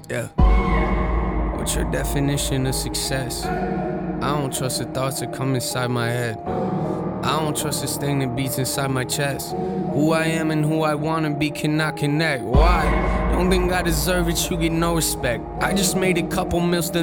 Yeah. What's your definition of success? I don't trust the thoughts that come inside my head. I don't trust this thing that beats inside my chest. Who I am and who I wanna be cannot connect. Why? Don't think I deserve it, you get no respect. I just made a couple mil, still